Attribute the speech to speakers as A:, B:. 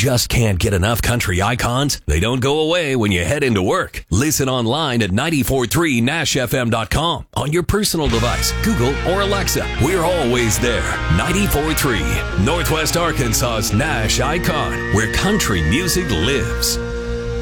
A: just can't get enough country icons? They don't go away when you head into work. Listen online at 943nashfm.com. On your personal device, Google or Alexa. We're always there. 94.3, Northwest Arkansas's Nash Icon, where country music lives.